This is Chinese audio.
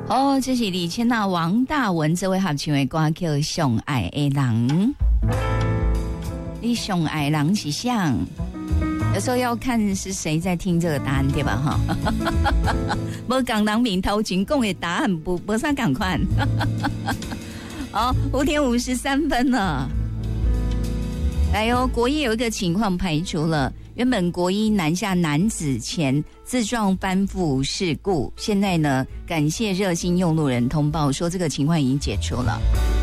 哦，这是李千娜、王大文这位合唱的歌叫《上爱的人》。你上爱人是像，有时候要看是谁在听这个答案，对吧？哈，无讲人面头前讲的答案不啥赶快。好，5点53分了。来哦，国一有一个情况排除了，原本国一南下男子前自撞翻覆事故，现在呢，感谢热心用路人通报说这个情况已经解除了。